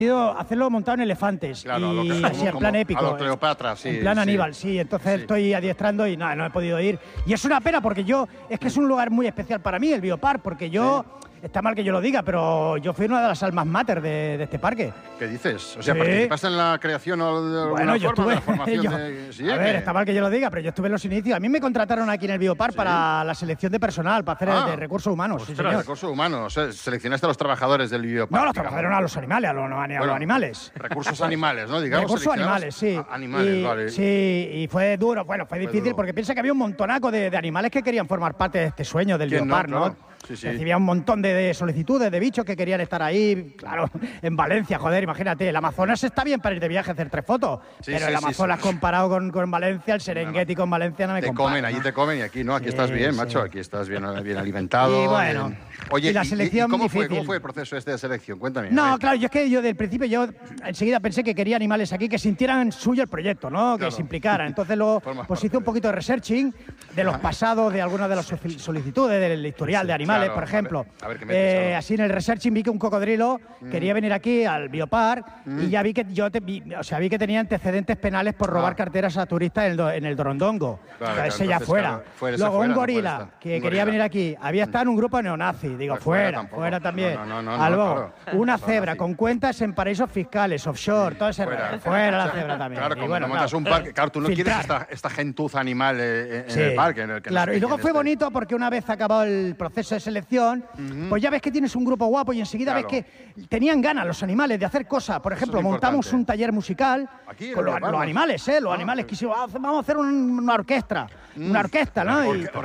hacerlo montado en elefantes, Claro, y así en plan épico. A los Cleopatra, sí. En plan Aníbal, sí. Entonces estoy adiestrando y no he podido ir. Y es una pena porque es que es un lugar muy especial para mí, el Biopark, porque yo... Está mal que yo lo diga, pero yo fui una de las almas mater de este parque. ¿Qué dices? O sea, ¿participaste en la creación o de alguna forma, de la formación Sí, a ver, está mal que yo lo diga, pero yo estuve en los inicios. A mí me contrataron aquí en el Biopark para la selección de personal, para hacer de recursos humanos. Ostras, sí, recursos humanos. Seleccionaste a los trabajadores del Biopark. No, los trabajadores a los animales, a los animales. Recursos animales, ¿no? Digamos, recursos animales, sí. Animales, vale. Sí, y fue duro. Bueno, fue difícil porque piensa que había un montonaco de animales que querían formar parte de este sueño del Biopark, ¿no? Sí. Recibía un montón de solicitudes de bichos que querían estar ahí, claro, en Valencia, joder, imagínate, el Amazonas está bien para ir de viaje a hacer 3 fotos, pero el Amazonas comparado con Valencia, el Serengeti con Valencia no me compara. Allí te comen y aquí no, aquí estás bien, macho, aquí estás bien alimentado. Y bueno, oye, y la selección ¿cómo fue el proceso de selección? Cuéntame. No, claro, yo del principio enseguida pensé que quería animales aquí que sintieran suyo el proyecto, ¿no? Que se implicaran. Entonces luego pues hice un poquito de researching de los pasados de algunas de las solicitudes del historial de animales, por ejemplo. A ver, ¿qué metes, así en el researching vi que un cocodrilo quería venir aquí al Biopark y ya vi que vi que tenía antecedentes penales por robar carteras a turistas en el Dorondongo. Ese ya fuera. Luego un gorila que quería venir aquí, había estado en un grupo neonazi. Digo, fuera también. Luego, una cebra con cuentas en paraísos fiscales, offshore, todo ese fuera la cebra también. Claro, como montas un parque, claro, tú no quieres esta gentuza animal en el parque. Claro, y luego fue bonito porque una vez acabado el proceso de selección, pues ya ves que tienes un grupo guapo y enseguida ves que tenían ganas los animales de hacer cosas. Por ejemplo, montamos un taller musical con los animales, los animales quisimos, vamos a hacer una orquesta. Una orquesta, ¿no?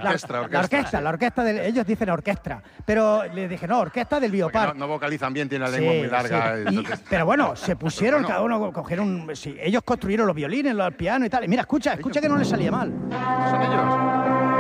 La orquesta ellos dicen orquesta, pero les dije, no, orquesta del Biopark. No vocalizan bien, tienen la lengua muy larga. Pero bueno, se pusieron, cada uno cogieron, ellos construyeron los violines, los pianos y tal. Y mira, escucha que no les salía mal. ¿Son ellos?